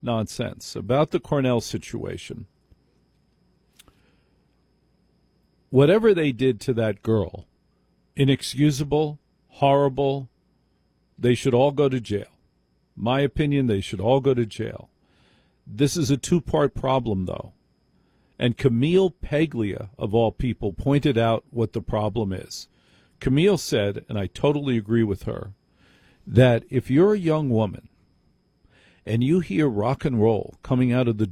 nonsense about the Cornell situation. Whatever they did to that girl, inexcusable, horrible, they should all go to jail. My opinion, they should all go to jail. This is a two-part problem, though. And Camille Paglia, of all people, pointed out what the problem is. Camille said, and I totally agree with her, that if you're a young woman and you hear rock and roll coming out of the